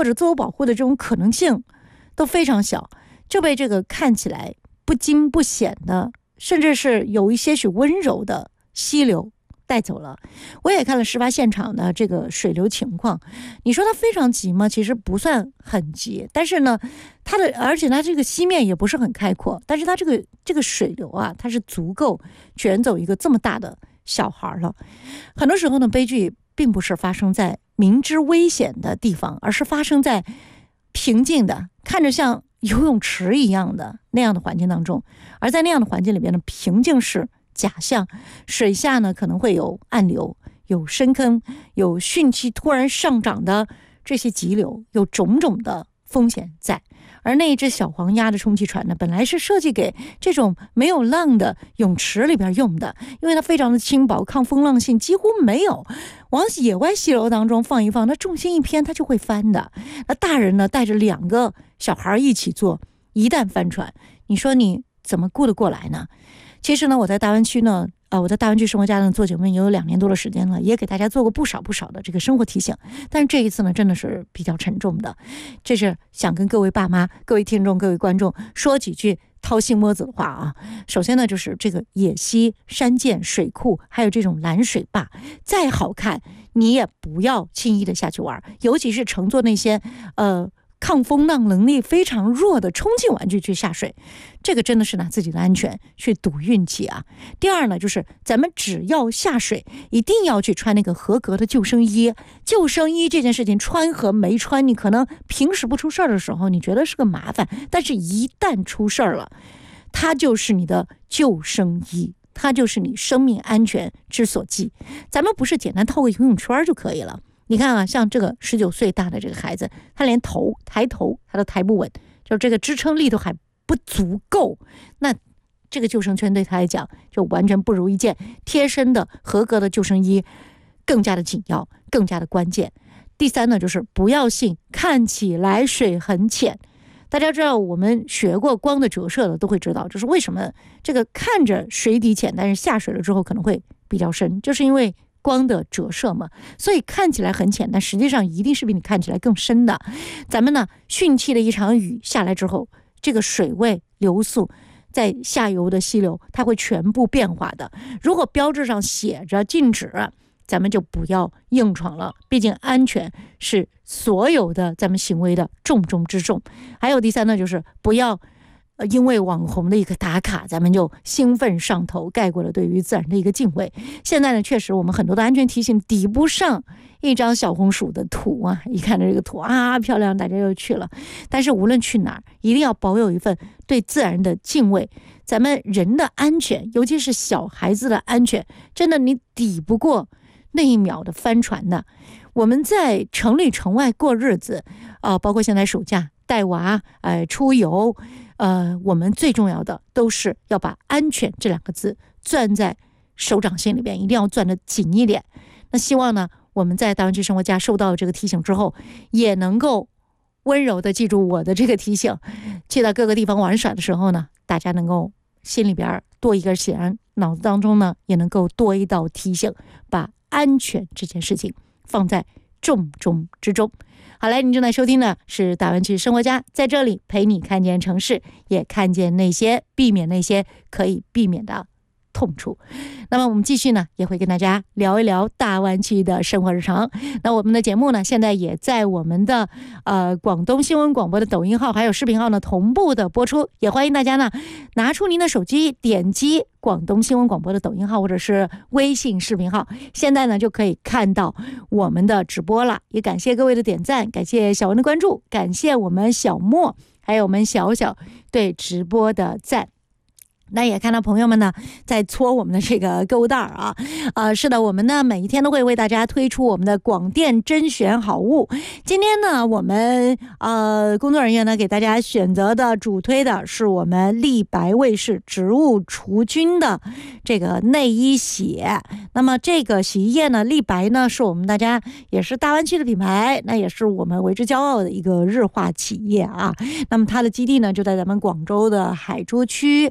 或者自我保护的这种可能性都非常小，就被这个看起来不惊不险的，甚至是有一些许温柔的溪流带走了。我也看了事发现场的这个水流情况，你说它非常急吗？其实不算很急，但是呢，而且它这个溪面也不是很开阔，但是它这个水流啊，它是足够卷走一个这么大的小孩了。很多时候呢，悲剧并不是发生在明知危险的地方，而是发生在平静的，看着像游泳池一样的那样的环境当中。而在那样的环境里边呢，平静是假象，水下呢可能会有暗流，有深坑，有汛期突然上涨的这些急流，有种种的风险在。而那一只小黄鸭的充气船呢，本来是设计给这种没有浪的泳池里边用的，因为它非常的轻薄，抗风浪性几乎没有。往野外溪流当中放一放，那重心一偏它就会翻的。那大人呢带着2个小孩一起坐，一旦翻船，你说你怎么顾得过来呢？其实呢，我在大湾区生活家呢做节目也有2年多的时间了，也给大家做过不少的这个生活提醒。但是这一次呢，真的是比较沉重的，这是想跟各位爸妈、各位听众、各位观众说几句掏心窝子的话啊。首先呢，就是这个野溪、山涧、水库，还有这种蓝水坝，再好看你也不要轻易的下去玩，尤其是乘坐那些抗风浪能力非常弱的充气玩具去下水，这个真的是拿自己的安全去赌运气啊。第二呢，就是咱们只要下水，一定要去穿那个合格的救生衣。救生衣这件事情穿和没穿，你可能平时不出事儿的时候你觉得是个麻烦，但是一旦出事儿了，它就是你的救生衣，它就是你生命安全之所寄。咱们不是简单套个游泳圈就可以了。你看啊，像这个19岁大的这个孩子，他连抬头他都抬不稳，就这个支撑力都还不足够，那这个救生圈对他来讲就完全不如一件贴身的合格的救生衣更加的紧要，更加的关键。第三呢，就是不要信看起来水很浅。大家知道我们学过光的折射的都会知道，就是为什么这个看着水底浅，但是下水了之后可能会比较深，就是因为光的折射嘛，所以看起来很浅，但实际上一定是比你看起来更深的。咱们呢，汛期的一场雨下来之后，这个水位流速在下游的溪流它会全部变化的。如果标志上写着禁止，咱们就不要硬闯了，毕竟安全是所有的咱们行为的重中之重。还有第三呢，就是不要因为网红的一个打卡，咱们就兴奋上头，盖过了对于自然的一个敬畏。现在呢，确实我们很多的安全提醒抵不上一张小红书的图啊，一看到这个图啊漂亮，大家就去了。但是无论去哪儿，一定要保有一份对自然的敬畏。咱们人的安全，尤其是小孩子的安全，真的你抵不过那一秒的帆船的。我们在城里城外过日子包括现在暑假带娃出游，我们最重要的都是要把安全这2个字攥在手掌心里边，一定要攥得紧一点。那希望呢，我们在大湾区生活家收到这个提醒之后，也能够温柔的记住我的这个提醒，去到各个地方玩耍的时候呢，大家能够心里边多一根弦，脑子当中呢也能够多一道提醒，把安全这件事情放在重中之重。好嘞，您正在收听的是大湾区生活家，在这里陪你看见城市，也看见那些避免那些可以避免的痛处。那么我们继续呢，也会跟大家聊一聊大湾区的生活日常。那我们的节目呢，现在也在我们的广东新闻广播的抖音号还有视频号呢同步的播出，也欢迎大家呢拿出您的手机，点击广东新闻广播的抖音号或者是微信视频号，现在呢就可以看到我们的直播了。也感谢各位的点赞，感谢小文的关注，感谢我们小莫还有我们小小对直播的赞。那也看到朋友们呢在搓我们的这个购物袋啊，是的，我们呢每一天都会为大家推出我们的广电甄选好物。今天呢，我们工作人员呢给大家选择的主推的是我们立白卫士植物除菌的这个内衣洗。那么这个洗衣液呢，立白呢是我们大家也是大湾区的品牌，那也是我们为之骄傲的一个日化企业啊。那么它的基地呢就在咱们广州的海珠区，而且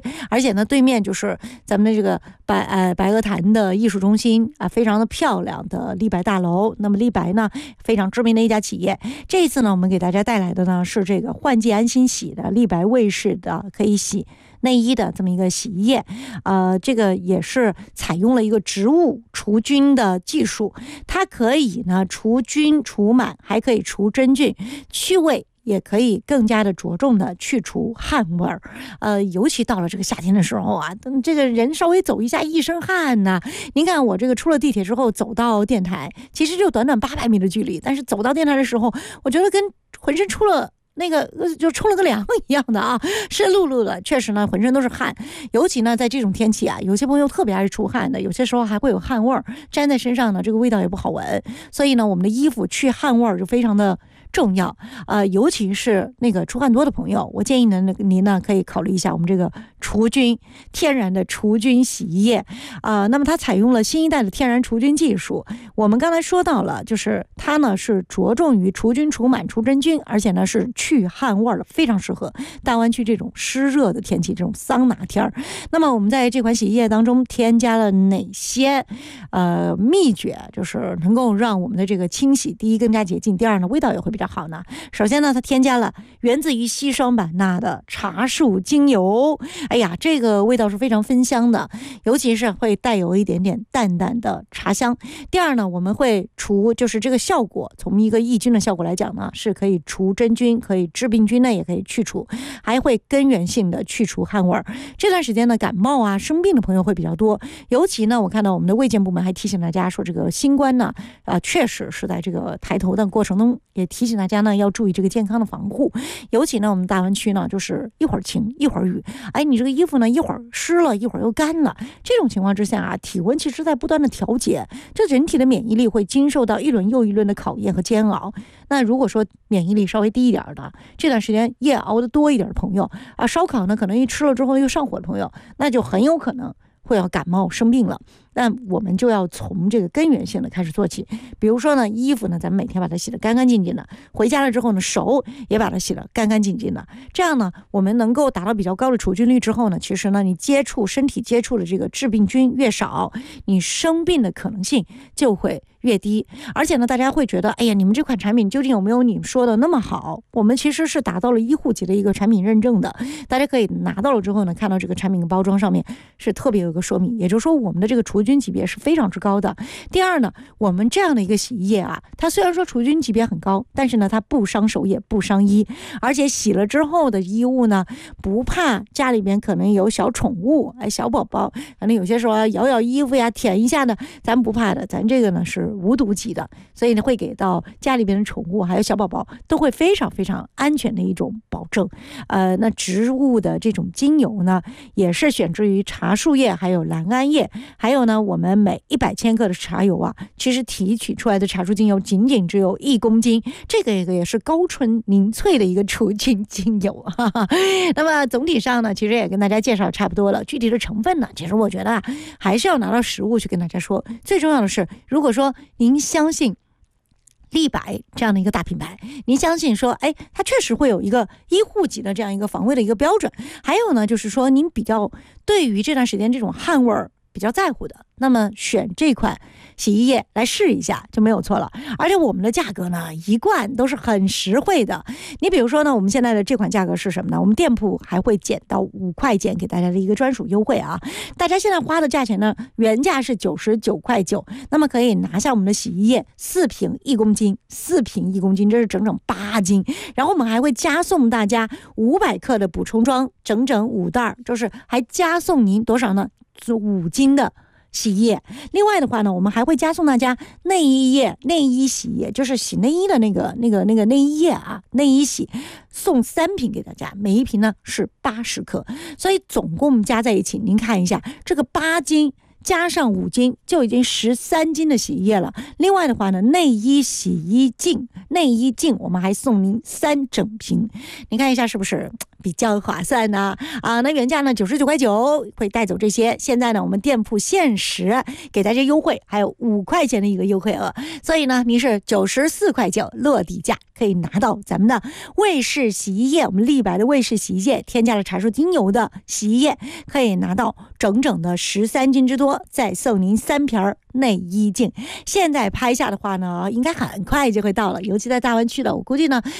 且呢，对面就是咱们的这个白鹅潭的艺术中心啊，非常的漂亮的立白大楼。那么立白呢，非常知名的一家企业。这一次呢，我们给大家带来的呢是这个换季安心洗的立白卫士的可以洗内衣的这么一个洗衣液，这个也是采用了一个植物除菌的技术，它可以呢除菌除螨，还可以除真菌、去味，也可以更加的着重的去除汗味儿。尤其到了这个夏天的时候啊，这个人稍微走一下一身汗呐。您看我这个出了地铁之后走到电台，其实就短短800米的距离，但是走到电台的时候，我觉得跟浑身出了那个就冲了个凉一样的啊，湿漉漉的，确实呢浑身都是汗。尤其呢在这种天气啊，有些朋友特别爱出汗的，有些时候还会有汗味儿粘在身上呢，这个味道也不好闻。所以呢我们的衣服去汗味儿就非常的重要。尤其是那个出汗多的朋友，我建议呢您呢可以考虑一下我们这个除菌天然的除菌洗衣液。那么它采用了新一代的天然除菌技术。我们刚才说到了，就是它呢是着重于除菌除螨除真菌，而且呢是去汗味的，非常适合大湾区这种湿热的天气，这种桑拿天儿。那么我们在这款洗衣液当中添加了哪些秘诀，就是能够让我们的这个清洗，第一更加洁净，第二呢味道也会比较好呢？首先呢它添加了源自于西双版纳的茶树精油，哎呀，这个味道是非常芬香的，尤其是会带有一点点淡淡的茶香。第二呢，我们会除，就是这个效果，从一个抑菌的效果来讲呢，是可以除真菌，可以致病菌呢也可以去除，还会根源性的去除汗味儿。这段时间呢感冒啊生病的朋友会比较多，尤其呢我看到我们的卫健部门还提醒大家说，这个新冠呢确实是在这个抬头的过程中，也提醒大家呢要注意这个健康的防护。尤其呢我们大湾区呢就是一会儿晴一会儿雨，哎，你这个衣服呢一会儿湿了一会儿又干了，这种情况之下啊，体温其实在不断的调节，这人体的免疫力会经受到一轮又一轮的考验和煎熬。那如果说免疫力稍微低一点的，这段时间夜熬的多一点的朋友啊，烧烤呢可能一吃了之后又上火的朋友，那就很有可能会要感冒生病了。那我们就要从这个根源性的开始做起。比如说呢，衣服呢咱们每天把它洗得干干净净的，回家了之后呢手也把它洗得干干净净的，这样呢我们能够达到比较高的除菌率之后呢，其实呢你身体接触的这个致病菌越少，你生病的可能性就会越低。而且呢大家会觉得，哎呀，你们这款产品究竟有没有你们说的那么好？我们其实是达到了医护级的一个产品认证的，大家可以拿到了之后呢，看到这个产品包装上面是特别有一个说明，也就是说我们的这个除菌级别是非常之高的。第二呢，我们这样的一个洗衣液啊，它虽然说除菌级别很高，但是呢它不伤手也不伤衣，而且洗了之后的衣物呢，不怕家里边可能有小宠物，小宝宝可能有些时候摇摇衣服呀舔一下的，咱不怕的，咱这个呢是无毒级的，所以呢会给到家里边的宠物还有小宝宝都会非常非常安全的一种保证。那植物的这种精油呢，也是选自于茶树叶还有蓝桉叶，还有呢我们每100千克的茶油啊，其实提取出来的茶树精油仅仅只有1公斤，这个也是高纯凝萃的一个除菌精油。那么总体上呢，其实也跟大家介绍差不多了，具体的成分呢，其实我觉得还是要拿到实物去跟大家说。最重要的是，如果说您相信立白这样的一个大品牌，您相信说，哎，它确实会有一个医护级的这样一个防卫的一个标准，还有呢就是说您比较对于这段时间这种汗味儿比较在乎的，那么选这款洗衣液来试一下就没有错了。而且我们的价格呢，一贯都是很实惠的。你比如说呢，我们现在的这款价格是什么呢？我们店铺还会减到5块钱给大家的一个专属优惠啊。大家现在花的价钱呢，原价是99.9块，那么可以拿下我们的洗衣液4瓶1公斤，4瓶1公斤，这是整整8斤。然后我们还会加送大家500克的补充装，整整5袋，就是还加送您多少呢？5斤的洗衣液。另外的话呢，我们还会加送大家内衣液、内衣洗衣液，就是洗内衣的那个内衣液啊，内衣洗，送3瓶给大家，每一瓶呢是80克，所以总共加在一起，您看一下这个8斤加上5斤就已经13斤的洗衣液了。另外的话呢，内衣洗衣镜我们还送您3整瓶，你看一下是不是比较划算呢？那原价呢99.9会带走这些，现在呢我们店铺限时给大家优惠，还有5块钱的一个优惠额，所以呢您是94块9落地价可以拿到咱们的卫士洗衣液，我们立白的卫士洗衣液添加了茶树精油的洗衣液，可以拿到整整的13斤之多，再送您3瓶内衣镜。现在拍下的话呢，应该很快就会到了，尤其在大湾区的，我估计呢